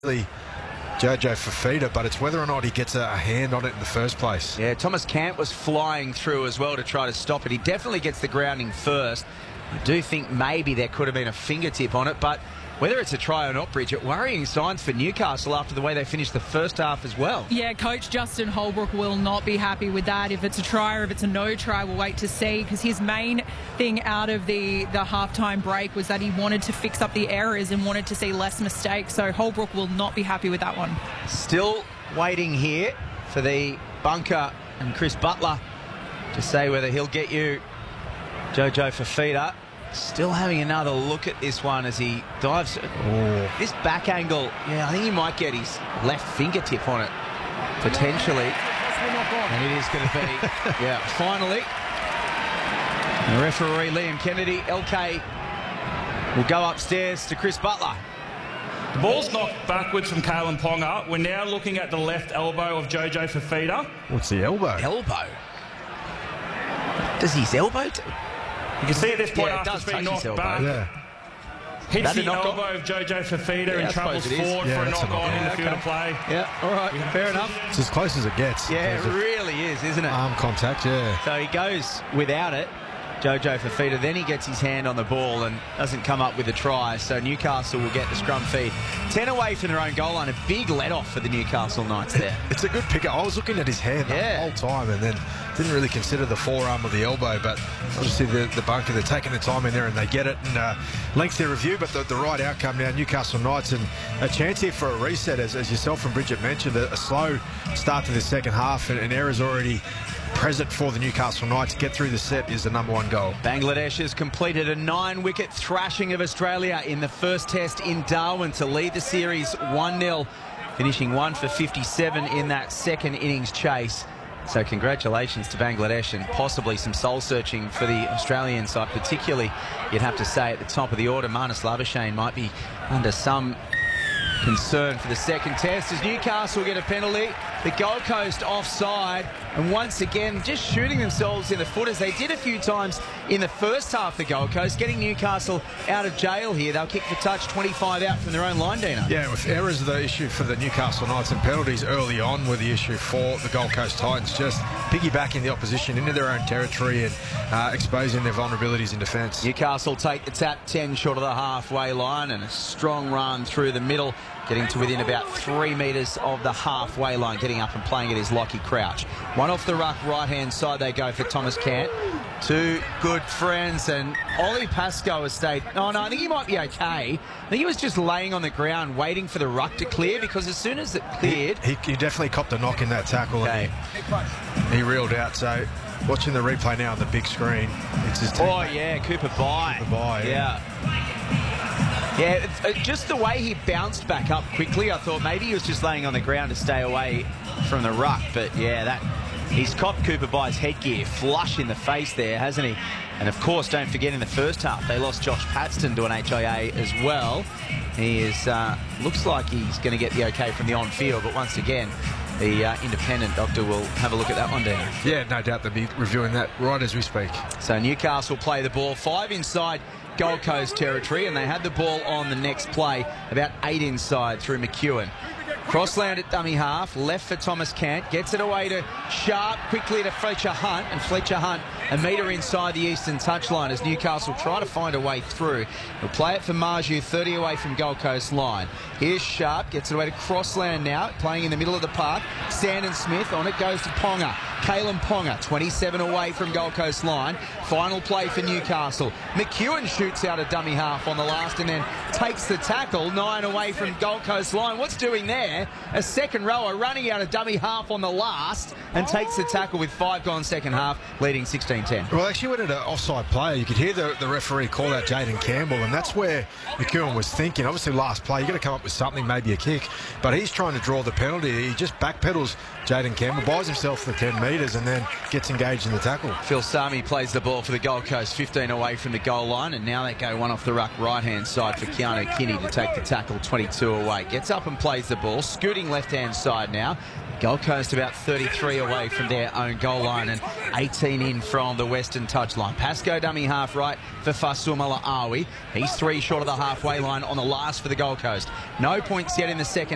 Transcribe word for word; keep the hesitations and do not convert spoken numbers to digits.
Jojo Fifita, but it's whether or not he gets a hand on it in the first place. Yeah, Thomas Cant was flying through as well to try to stop it. He definitely gets the grounding first. I do think maybe there could have been a fingertip on it, but whether it's a try or not, Bridget, worrying signs for Newcastle after the way they finished the first half as well. Yeah, Coach Justin Holbrook will not be happy with that. If it's a try or if it's a no try, we'll wait to see, because his main thing out of the, the halftime break was that he wanted to fix up the errors and wanted to see less mistakes. So Holbrook will not be happy with that one. Still waiting here for the bunker and Chris Butler to say whether he'll get you Jojo Fifita. Still having another look at this one as he dives. Oh. This back angle, yeah, I think he might get his left fingertip on it, potentially. And it is going to be, yeah, finally. The referee, Liam Kennedy, L K, will go upstairs to Chris Butler. The ball's knocked backwards from Kalyn Ponga. We're now looking at the left elbow of Jojo Fifita. What's the elbow? Elbow? Does his elbow... T You can see at this point, yeah, after it's been knocked back, Yeah. hits That the a knock elbow on? of Jojo Fifita Yeah, I and travels suppose it is. forward Yeah, for a that's a knock on knock in on. the field Okay. of play. Yeah, all right, fair enough. It's as close as it gets. Yeah, it There's a really is, isn't it? arm contact, yeah. So he goes without it, Jojo Fifita, then he gets his hand on the ball and doesn't come up with a try. So Newcastle will get the scrum feed. ten away from their own goal line. A big let-off for the Newcastle Knights there. It's a good pickup. I was looking at his hand Yeah. the whole time and then didn't really consider the forearm or the elbow, but obviously the, the bunker, they're taking the time in there and they get it and uh, lengthy review, but the, the right outcome now, Newcastle Knights, and a chance here for a reset, as, as yourself and Bridget mentioned, a, a slow start to the second half, and, and errors already present for the Newcastle Knights. Get through the set is the number one goal. Bangladesh has completed a nine-wicket thrashing of Australia in the first test in Darwin to lead the series one nil, finishing one for fifty-seven in that second innings chase. So congratulations to Bangladesh, and possibly some soul-searching for the Australian side, particularly, you'd have to say, at the top of the order. Marnus Labuschagne might be under some concern for the second test as Newcastle get a penalty. The Gold Coast offside, and once again just shooting themselves in the foot as they did a few times in the first half. The Gold Coast getting Newcastle out of jail here. They'll kick for touch, twenty-five out from their own line, Dino. Yeah, with errors are the issue for the Newcastle Knights, and penalties early on were the issue for the Gold Coast Titans, just piggybacking the opposition into their own territory and uh, exposing their vulnerabilities in defence. Newcastle take the tap, ten short of the halfway line, and a strong run through the middle, getting to within about three metres of the halfway line. Getting up and playing it is Lockie Crouch. One off the ruck, right-hand side they go for Thomas Cant. Two good friends, and Ollie Pascoe has stayed... Oh, no, I think he might be okay. I think he was just laying on the ground waiting for the ruck to clear, because as soon as it cleared... He, he, he definitely copped a knock in that tackle, Okay. and he, he reeled out. So watching the replay now on the big screen, it's his team. Oh, yeah, Cooper Bye. Cooper Bye, yeah. Yeah. Yeah, it's, uh, just the way he bounced back up quickly, I thought maybe he was just laying on the ground to stay away from the ruck. But, yeah, that he's copped Cooper Bye's headgear flush in the face there, hasn't he? And, of course, don't forget in the first half, they lost Josh Paxton to an H I A as well. He is, uh, looks like he's going to get the okay from the on-field, but once again, the uh, independent doctor will have a look at that one, Dino. Yeah, no doubt they'll be reviewing that right as we speak. So Newcastle play the ball, five inside Gold Coast territory, and they had the ball on the next play, about eight inside through McEwen. Crossland at dummy half, left for Thomas Cant, gets it away to Sharp, quickly to Fletcher Hunt, and Fletcher Hunt a metre inside the eastern touchline as Newcastle try to find a way through. He'll play it for Marju, thirty away from Gold Coast line. Here's Sharp, gets it away to Crossland now, playing in the middle of the park. Sandon Smith, on it goes to Ponga. Kalyn Ponga, twenty-seven away from Gold Coast line. Final play for Newcastle. McEwen shoots out a dummy half on the last and then takes the tackle, nine away from Gold Coast line. What's doing there? A second rower running out a dummy half on the last and takes the tackle with five gone second half, leading sixteen ten. Well, actually went at an offside player. You could hear the, the referee call out Jaden Campbell, and that's where McEwen was thinking. Obviously, last play, you've got to come up with something, maybe a kick, but he's trying to draw the penalty. He just backpedals Jaden Campbell, buys himself the ten metres, and then gets engaged in the tackle. Phil Sami plays the ball for the Gold Coast, fifteen away from the goal line, and now they go one off the ruck right-hand side for Keanu Kinney to take the tackle, twenty-two away. Gets up and plays the ball, scooting left-hand side now. Gold Coast about thirty-three away from their own goal line and eighteen in from the western touchline. Pascoe dummy half right for Fasumala Awi. He's three short of the halfway line on the last for the Gold Coast. No points yet in the second.